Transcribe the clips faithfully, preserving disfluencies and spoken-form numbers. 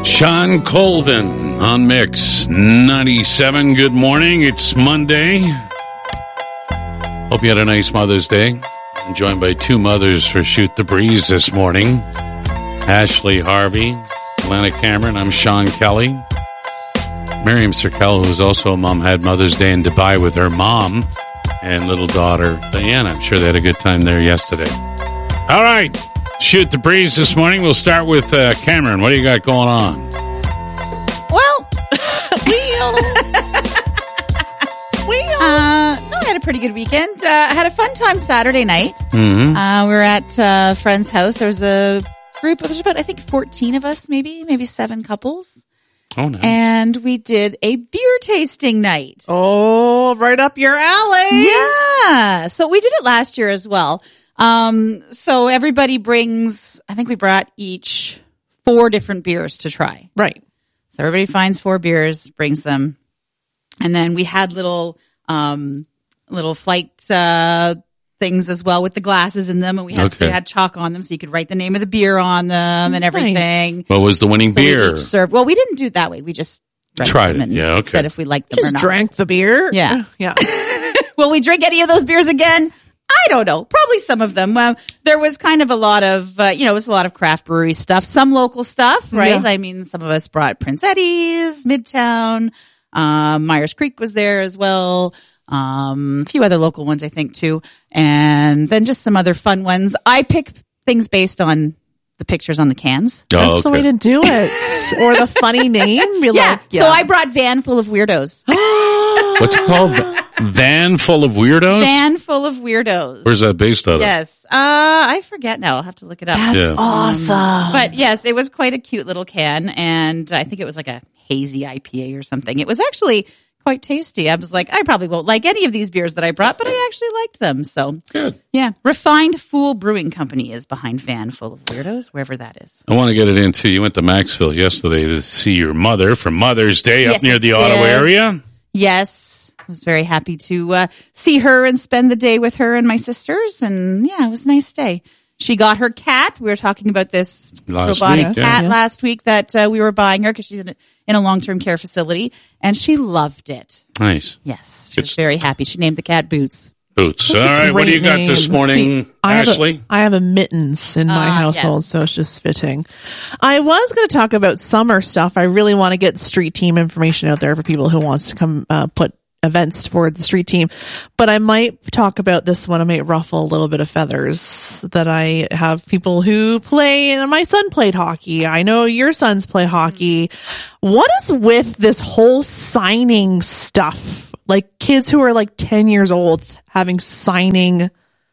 Sean Colvin on Mix ninety-seven. Good morning. It's Monday. Hope you had a nice Mother's Day. I'm joined by two mothers for Shoot the Breeze this morning. Ashley Harvey, Lana Cameron. I'm Sean Kelly. Miriam Serkel, who's also a mom, had Mother's Day in Dubai with her mom and little daughter Diana. I'm sure they had a good time there yesterday. All right. Shoot the Breeze this morning. We'll start with uh, Cameron. What do you got going on? Well, we, we uh, no, I had a pretty good weekend. Uh, I had a fun time Saturday night. Mm-hmm. Uh, we were at a friend's house. There was a group of, there's about, I think, fourteen of us, maybe, maybe seven couples. Oh, nice. And we did a beer tasting night. Oh, right up your alley. Yeah. So we did it last year as well. Um, so everybody brings, I think we brought each four different beers to try. Right. So everybody finds four beers, brings them. And then we had little, um, little flight, uh, things as well with the glasses in them. And we had, Okay. we had chalk on them so you could write the name of the beer on them and everything. Nice. What was the winning So we beer? each served, well, we didn't do it that way. We just drank Tried them it. and Yeah, okay. said if we liked them Just or not. drank the beer. Yeah. Yeah. Will we drink any of those beers again? I don't know. Probably some of them. Uh, there was kind of a lot of, uh, you know, it was a lot of craft brewery stuff, some local stuff, right? Yeah. I mean, some of us brought Prince Eddie's, Midtown, um, Myers Creek was there as well. Um, a few other local ones, I think, too. And then just some other fun ones. I pick things based on the pictures on the cans. Oh, That's the okay. way to do it. Or the funny name. Be Yeah. like, So I brought Van Full of Weirdos. What's it called? Van Full of Weirdos? Van Full of Weirdos. Where's that based out of? Yes. Uh, I forget now. I'll have to look it up. That's Yeah. awesome. But yes, it was quite a cute little can, and I think it was like a hazy I P A or something. It was actually quite tasty. I was like, I probably won't like any of these beers that I brought, but I actually liked them. So, Good. yeah. Refined Fool Brewing Company is behind Van Full of Weirdos, wherever that is. I want to get it into. You went to Maxville yesterday to see your mother for Mother's Day up Yes, near I the Ottawa did. area. Yes. I was very happy to uh, see her and spend the day with her and my sisters. And yeah, it was a nice day. She got her cat. We were talking about this Last robotic week, yeah. cat Yeah. last week that uh, we were buying her because she's in a, in a long-term care facility. And she loved it. Nice. Yes. She was very happy. She named the cat Boots. Boots. All That's a right. What do great you got name. this morning, See, I have a- Ashley? I have a mittens in my Ah, household, yes. so it's just fitting. I was going to talk about summer stuff. I really want to get street team information out there for people who wants to come uh, put events for the street team. But I might talk about this one. I might ruffle a little bit of feathers that I have people who play, and my son played hockey. I know your sons play hockey. What is with this whole signing stuff? Like kids who are like ten years old having signing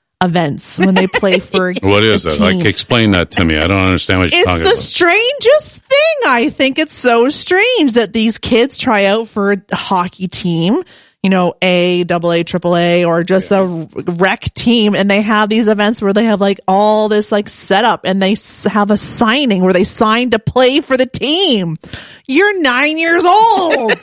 events when they play for What is a it? team. Like, explain that to me. I don't understand what you're It's talking the about. strangest thing. I think it's so strange that these kids try out for a hockey team, you know, A, double A, triple A, or just a rec team. And they have these events where they have like all this like setup and they s- have a signing where they sign to play for the team. You're nine years old.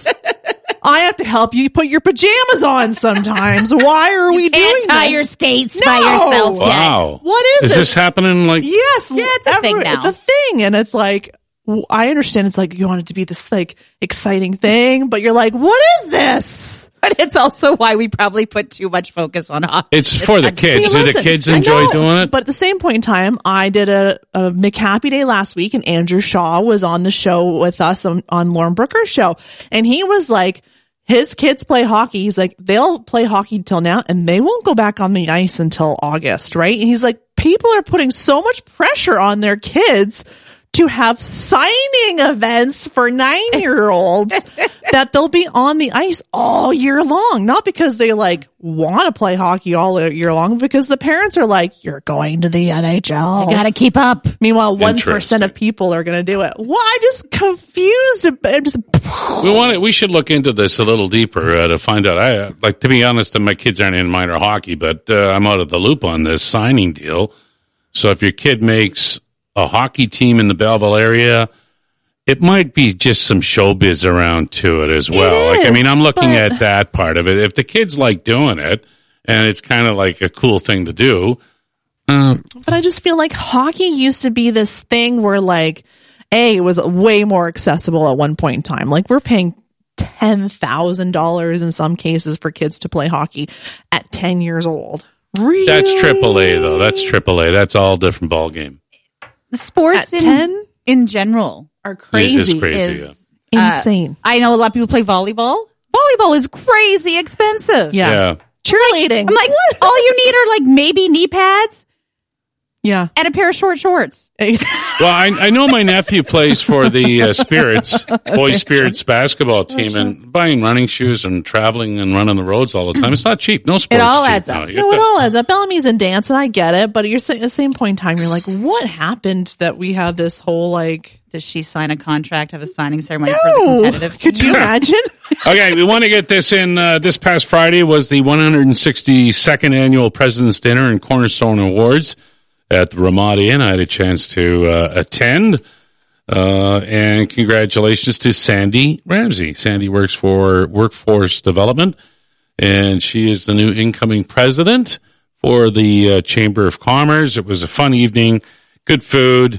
I have to help you put your pajamas on sometimes. Why are we doing Can't tie that? your skates No. by yourself yet. Wow. What is, Is it? this happening like Yes, Yeah, it's a thing now. It's a thing, and it's like w- I understand. It's like you want it to be this like exciting thing, but you're like, what is this? But it's also why we probably put too much focus on hockey. it's for the kids? See, Do the listen, kids I enjoy know, doing it? But at the same point in time, I did a, a McHappy Day last week, and Andrew Shaw was on the show with us on, on Lauren Brooker's show, and he was like, his kids play hockey. He's like, they'll play hockey till now and they won't go back on the ice until August, right? And he's like, people are putting so much pressure on their kids to have signing events for nine-year-olds that they'll be on the ice all year long. Not because they like want to play hockey all year long, because the parents are like, you're going to the N H L. You gotta keep up. Meanwhile, one Interesting. percent of people are going to do it. Well, I'm just confused. I'm just, We want to, we should look into this a little deeper uh, to find out. I uh, like to be honest. My kids aren't in minor hockey, but uh, I'm out of the loop on this signing deal. So if your kid makes a hockey team in the Belleville area, it might be just some showbiz around to it as well. It like I is, mean, I'm looking but- at that part of it. If the kids like doing it, and it's kind of like a cool thing to do. Uh, but I just feel like hockey used to be this thing where like A, it was way more accessible at one point in time. Like we're paying ten thousand dollars in some cases for kids to play hockey at ten years old. Really? That's triple A though. That's triple A. That's all different ball game. The sports At in, ten? in general Are crazy. It's crazy, is yeah. Insane. Uh, I know a lot of people play volleyball. Volleyball is crazy expensive. Yeah. Yeah. Cheerleading. I'm like, all you need are like maybe knee pads yeah. and a pair of short shorts. Well, I, I know my nephew plays for the uh, Spirits, Boys Spirits basketball team, and buying running shoes and traveling and running the roads all the time. It's not cheap. No sports. It all cheap adds now. up. You No, get it the- all adds up. Bellamy's in dance, and I get it, but you're saying at the same point in time, you're like, what happened that we have this whole like? Does she sign a contract, have a signing ceremony for No, the competitive could team? you imagine? Okay, we want to get this in. Uh, this past Friday was the one hundred sixty-second annual President's Dinner and Cornerstone Awards at the Ramada Inn. I had a chance to uh, attend. Uh, and congratulations to Sandy Ramsey. Sandy works for Workforce Development, and she is the new incoming president for the uh, Chamber of Commerce. It was a fun evening, good food,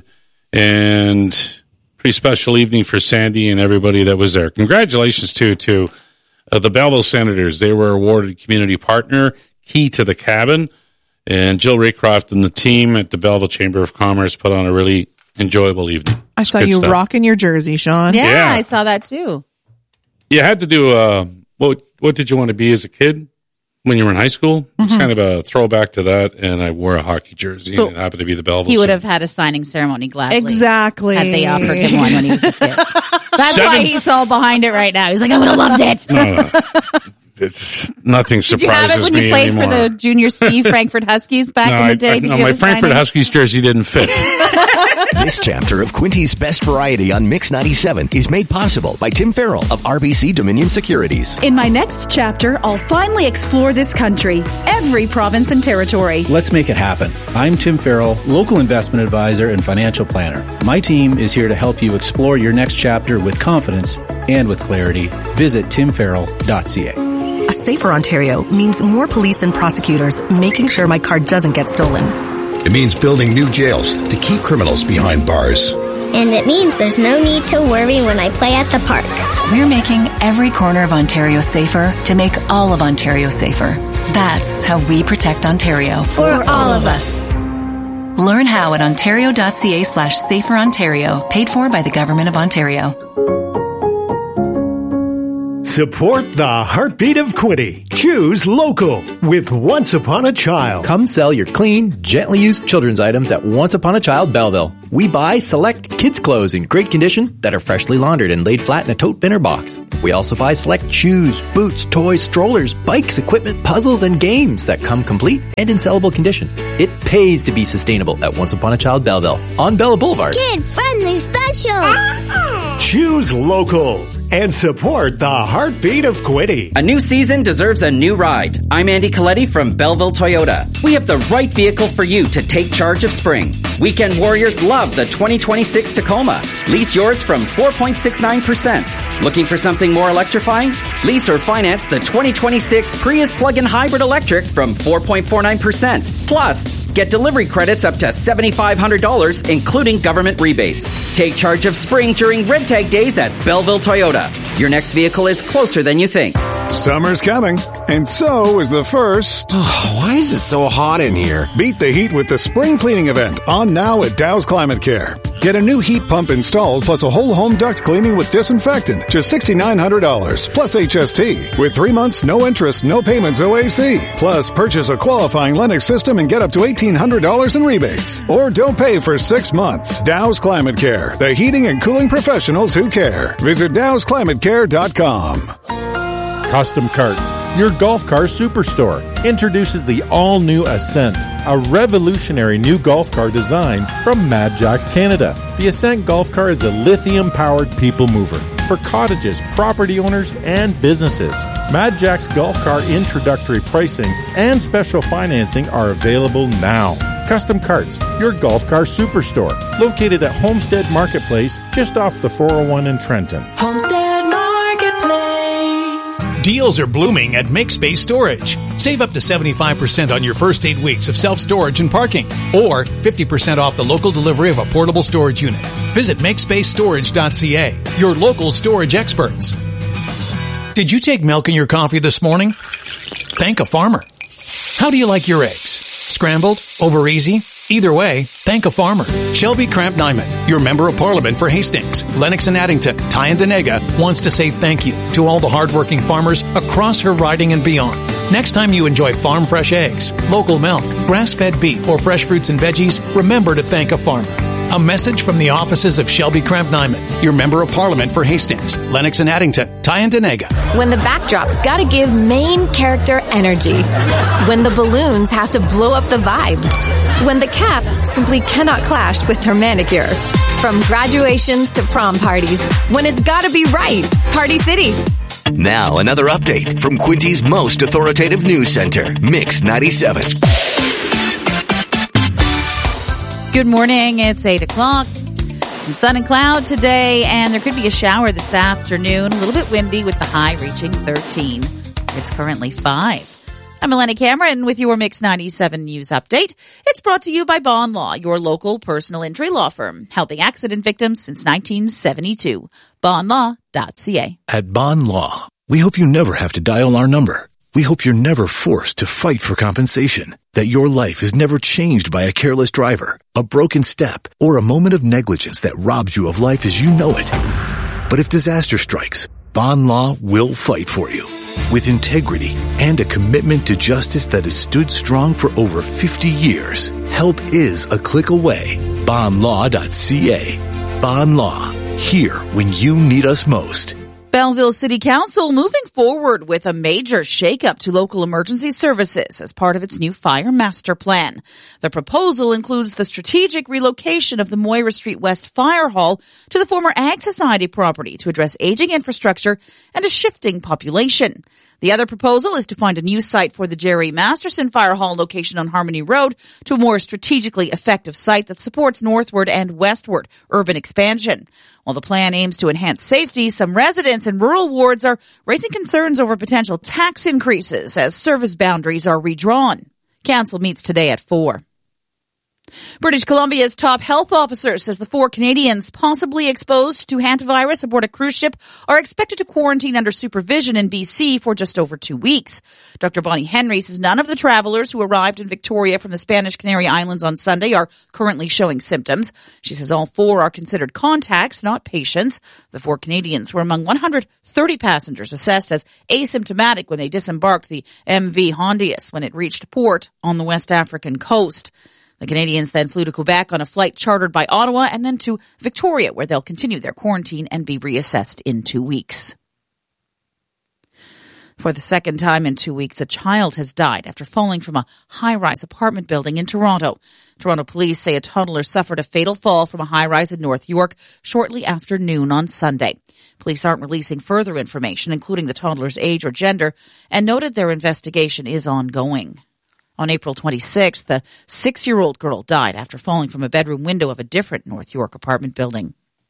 and pretty special evening for Sandy and everybody that was there. Congratulations, too, to uh, the Belleville Senators. They were awarded Community Partner, Key to the Cabin, and Jill Raycroft and the team at the Belleville Chamber of Commerce put on a really enjoyable evening. I It's saw good you stuff. rocking your jersey, Sean. Yeah, Yeah. I saw that too. You had to do, uh, what, what did you want to be as a kid when you were in high school? It's kind of a throwback to that, and I wore a hockey jersey, So- and it happened to be the Belleville. He would Senators. have had a signing ceremony gladly. Exactly. Had they offered him one when he was a kid. That's Seven- why he's all behind it right now. He's like, I would have loved it. It's, nothing Did you have surprises it when me you played anymore. for the Junior C Frankfurt Huskies back no, in the I- day? I- Did no, you my have a Frankfurt signing? Huskies jersey didn't fit. This chapter of Quinty's Best Variety on Mix ninety-seven is made possible by Tim Farrell of R B C Dominion Securities. In my next chapter, I'll finally explore this country, every province and territory. Let's make it happen. I'm Tim Farrell, local investment advisor and financial planner. My team is here to help you explore your next chapter with confidence and with clarity. Visit tim farrell dot c a. A safer Ontario means more police and prosecutors making sure my car doesn't get stolen. It means building new jails to keep criminals behind bars. And it means there's no need to worry when I play at the park. We're making every corner of Ontario safer to make all of Ontario safer. That's how we protect Ontario. For all of us. Learn how at ontario.ca slash safer Ontario, paid for by the Government of Ontario. Support the heartbeat of Quinty. Choose local with Once Upon a Child. Come sell your clean, gently used children's items at Once Upon a Child Belleville. We buy select kids' clothes in great condition that are freshly laundered and laid flat in a tote bin or box. We also buy select shoes, boots, toys, strollers, bikes, equipment, puzzles, and games that come complete and in sellable condition. It pays to be sustainable at Once Upon a Child Belleville on Bella Boulevard. Kid friendly specials. Choose local and support the heartbeat of Quinty. A new season deserves a new ride. I'm Andy Coletti from Belleville Toyota. We have the right vehicle for you to take charge of spring. Weekend warriors love the twenty twenty-six Tacoma. Lease yours from four point six nine percent. Looking for something more electrifying? Lease or finance the twenty twenty-six Prius plug-in hybrid electric from four point four nine percent. Plus, get delivery credits up to seven thousand five hundred dollars, including government rebates. Take charge of spring during Red Tag Days at Belleville Toyota. Your next vehicle is closer than you think. Summer's coming, and so is the first. Why is it so hot in here? Beat the heat with the spring cleaning event on now at Dow's Climate Care. Get a new heat pump installed plus a whole home duct cleaning with disinfectant. Just six thousand nine hundred dollars plus H S T. With three months, no interest, no payments O A C. Plus, purchase a qualifying Lennox system and get up to eighteen hundred dollars in rebates. Or don't pay for six months. Dow's Climate Care. The heating and cooling professionals who care. Visit dows climate care dot com. Custom Carts, your golf car superstore, introduces the all-new Ascent, a revolutionary new golf car design from Mad Jacks Canada. The Ascent golf car is a lithium-powered people mover for cottages, property owners, and businesses. Mad Jacks golf car introductory pricing and special financing are available now. Custom Carts, your golf car superstore, located at Homestead Marketplace, just off the four oh one in Trenton. Homestead Marketplace. Deals are blooming at MakeSpace Storage. Save up to seventy-five percent on your first eight weeks of self-storage and parking, or fifty percent off the local delivery of a portable storage unit. Visit make space storage dot c a, your local storage experts. Did you take milk in your coffee this morning? Thank a farmer. How do you like your eggs? Scrambled? Over easy? Either way, thank a farmer. Shelby Cramp Nyman, your Member of Parliament for Hastings, Lennox and Addington, Tyendinaga, wants to say thank you to all the hardworking farmers across her riding and beyond. Next time you enjoy farm fresh eggs, local milk, grass-fed beef, or fresh fruits and veggies, remember to thank a farmer. A message from the offices of Shelby Cramp Nyman, your Member of Parliament for Hastings, Lennox and Addington, Tyendinaga. When the backdrop's gotta give main character energy. When the balloons have to blow up the vibe. When the cap simply cannot clash with her manicure. From graduations to prom parties. When it's gotta be right. Party City. Now another update from Quinty's most authoritative news center, Mix ninety-seven. Good morning. It's eight o'clock. Some sun and cloud today, and there could be a shower this afternoon. A little bit windy with the high reaching thirteen. It's currently five. I'm Elena Cameron with your Mix ninety-seven News Update. It's brought to you by Bond Law, your local personal injury law firm, helping accident victims since nineteen seventy-two. bond law dot c a. At Bond Law, we hope you never have to dial our number. We hope you're never forced to fight for compensation, that your life is never changed by a careless driver, a broken step, or a moment of negligence that robs you of life as you know it. But if disaster strikes, Bond Law will fight for you. With integrity and a commitment to justice that has stood strong for over fifty years, help is a click away. bond law dot c a. Bond Law, here when you need us most. Belleville City Council moving forward with a major shakeup to local emergency services as part of its new fire master plan. The proposal includes the strategic relocation of the Moira Street West Fire Hall to the former Ag Society property to address aging infrastructure and a shifting population. The other proposal is to find a new site for the Jerry Masterson Fire Hall location on Harmony Road to a more strategically effective site that supports northward and westward urban expansion. While the plan aims to enhance safety, some residents in rural wards are raising concerns over potential tax increases as service boundaries are redrawn. Council meets today at four. British Columbia's top health officer says the four Canadians possibly exposed to hantavirus aboard a cruise ship are expected to quarantine under supervision in B C for just over two weeks. Doctor Bonnie Henry says none of the travelers who arrived in Victoria from the Spanish Canary Islands on Sunday are currently showing symptoms. She says all four are considered contacts, not patients. The four Canadians were among one hundred thirty passengers assessed as asymptomatic when they disembarked the M V Hondius when it reached port on the West African coast. The Canadians then flew to Quebec on a flight chartered by Ottawa and then to Victoria, where they'll continue their quarantine and be reassessed in two weeks. For the second time in two weeks, a child has died after falling from a high-rise apartment building in Toronto. Toronto police say a toddler suffered a fatal fall from a high-rise in North York shortly after noon on Sunday. Police aren't releasing further information, including the toddler's age or gender, and noted their investigation is ongoing. On April twenty-sixth, the six-year-old girl died after falling from a bedroom window of a different North York apartment building.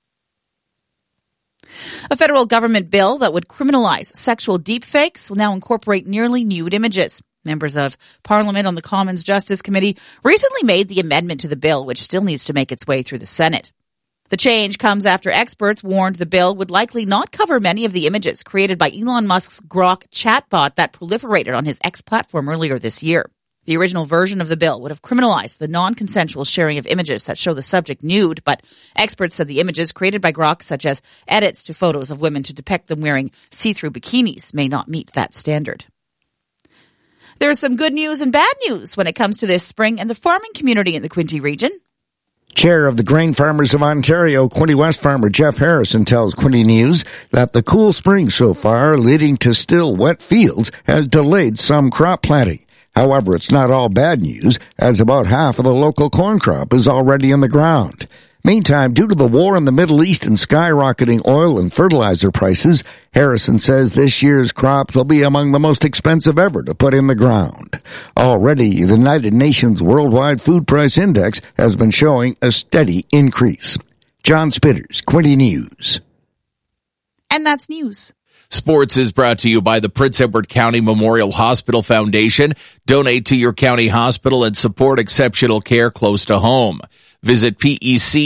A federal government bill that would criminalize sexual deepfakes will now incorporate nearly nude images. Members of Parliament on the Commons Justice Committee recently made the amendment to the bill, which still needs to make its way through the Senate. The change comes after experts warned the bill would likely not cover many of the images created by Elon Musk's Grok chatbot that proliferated on his X platform earlier this year. The original version of the bill would have criminalized the non-consensual sharing of images that show the subject nude, but experts said the images created by Grok, such as edits to photos of women to depict them wearing see-through bikinis, may not meet that standard. There's some good news and bad news when it comes to this spring and the farming community in the Quinte region. Chair of the Grain Farmers of Ontario, Quinte West farmer Jeff Harrison tells Quinte News that the cool spring so far, leading to still wet fields, has delayed some crop planting. However, it's not all bad news, as about half of the local corn crop is already in the ground. Meantime, due to the war in the Middle East and skyrocketing oil and fertilizer prices, Harrison says this year's crops will be among the most expensive ever to put in the ground. Already, the United Nations Worldwide Food Price Index has been showing a steady increase. John Spitters, Quinte News. And that's news. Sports is brought to you by the Prince Edward County Memorial Hospital Foundation. Donate to your county hospital and support exceptional care close to home. Visit P E C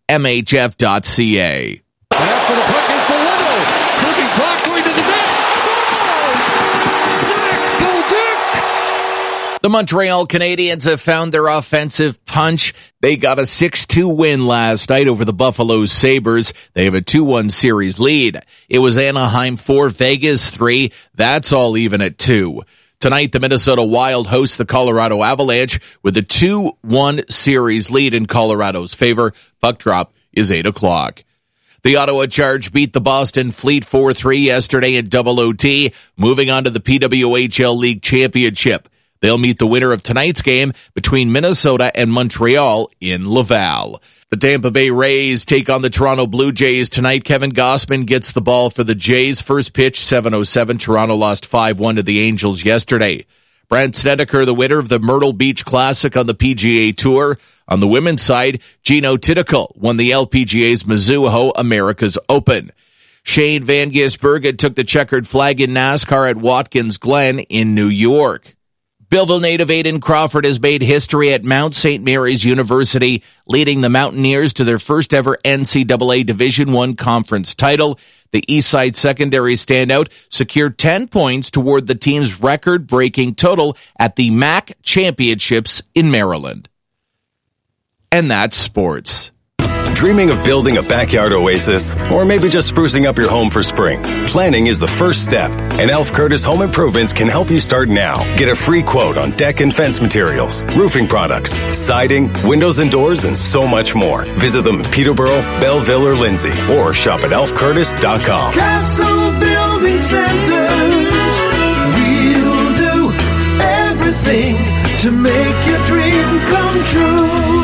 M H F dot C A. After the puck is the window. Cooking clock going to the net. Scores! Zach Bolduc! The Montreal Canadiens have found their offensive punch. They got a six two win last night over the Buffalo Sabres. They have a two one series lead. It was Anaheim four, Vegas three. That's all even at two. Tonight, the Minnesota Wild host the Colorado Avalanche with a two one series lead in Colorado's favor. Puck drop is eight o'clock. The Ottawa Charge beat the Boston Fleet four three yesterday in double O T, moving on to the P W H L League Championship. They'll meet the winner of tonight's game between Minnesota and Montreal in Laval. The Tampa Bay Rays take on the Toronto Blue Jays tonight. Kevin Gausman gets the ball for the Jays. First pitch, seven oh seven. Toronto lost five one to the Angels yesterday. Brandt Snedeker, the winner of the Myrtle Beach Classic on the P G A Tour. On the women's side, Gino Tidical won the L P G A's Mizuho America's Open. Shane Van Gisbergen took the checkered flag in NASCAR at Watkins Glen in New York. Billville native Aiden Crawford has made history at Mount Saint Mary's University, leading the Mountaineers to their first ever N C double A Division I conference title. The Eastside Secondary standout secured ten points toward the team's record-breaking total at the M A C Championships in Maryland. And that's sports. Dreaming of building a backyard oasis? Or maybe just sprucing up your home for spring? Planning is the first step, and Elf Curtis Home Improvements can help you start now. Get a free quote on deck and fence materials, roofing products, siding, windows and doors, and so much more. Visit them in Peterborough, Belleville, or Lindsay, or shop at elf curtis dot com. Castle Building Centers, we'll do everything to make your dream come true.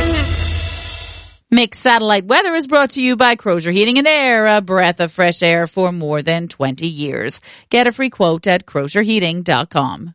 Mixed Satellite Weather is brought to you by Crozier Heating and Air, a breath of fresh air for more than twenty years. Get a free quote at crozier heating dot com.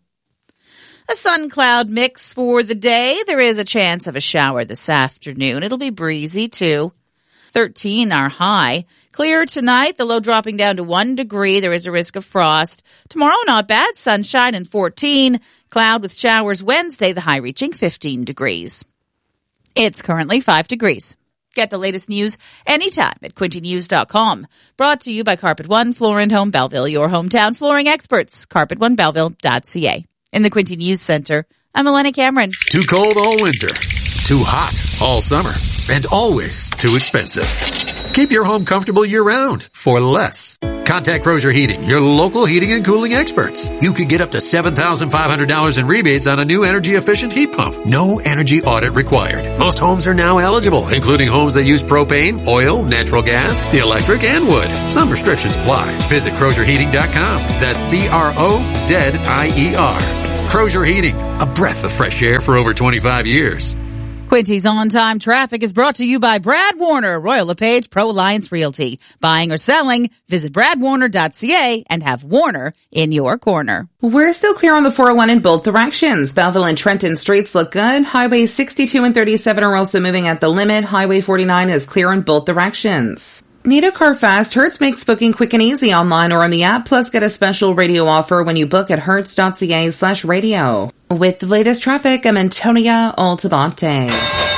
A sun-cloud mix for the day. There is a chance of a shower this afternoon. It'll be breezy, too. thirteen our high. Clear tonight, the low dropping down to one degree. There is a risk of frost. Tomorrow, not bad. Sunshine and fourteen. Cloud with showers Wednesday, the high reaching fifteen degrees. It's currently five degrees. Get the latest news anytime at quinty news dot com. Brought to you by Carpet One Floor and Home Belleville, your hometown flooring experts. carpet one belleville dot c a. In the Quinty News Center, I'm Elena Cameron. Too cold all winter, too hot all summer, and always too expensive. Keep your home comfortable year-round for less. Contact Crozier Heating, your local heating and cooling experts. You could get up to seven thousand five hundred dollars in rebates on a new energy-efficient heat pump. No energy audit required. Most homes are now eligible, including homes that use propane, oil, natural gas, electric, and wood. Some restrictions apply. Visit crozier heating dot com. That's C R O Z I E R. Crozier Heating, a breath of fresh air for over twenty-five years. Quinty's on-time traffic is brought to you by Brad Warner, Royal LePage Pro Alliance Realty. Buying or selling, visit brad warner dot c a and have Warner in your corner. We're still clear on the four oh one in both directions. Belleville and Trenton streets look good. Highway sixty-two and thirty-seven are also moving at the limit. Highway forty-nine is clear in both directions. Need a car fast? Hertz makes booking quick and easy online or on the app. Plus, get a special radio offer when you book at hertz dot c a slash radio. With the latest traffic, I'm Antonia Altabante.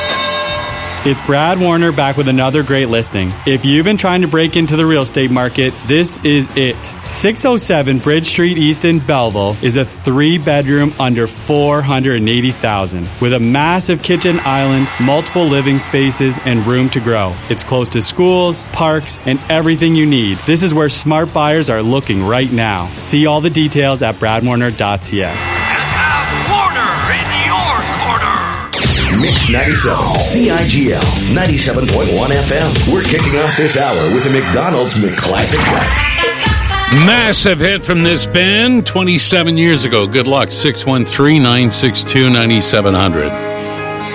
It's Brad Warner back with another great listing. If you've been trying to break into the real estate market, this is it. six oh seven Bridge Street East in Belleville is a three-bedroom under four hundred eighty thousand dollars with a massive kitchen island, multiple living spaces, and room to grow. It's close to schools, parks, and everything you need. This is where smart buyers are looking right now. See all the details at brad warner dot c a. Mix ninety-seven, C I G L, ninety-seven point one F M. We're kicking off this hour with a McDonald's McClassic Cut. Massive hit from this band twenty-seven years ago. Good luck. six one three, nine six two, nine seven zero zero.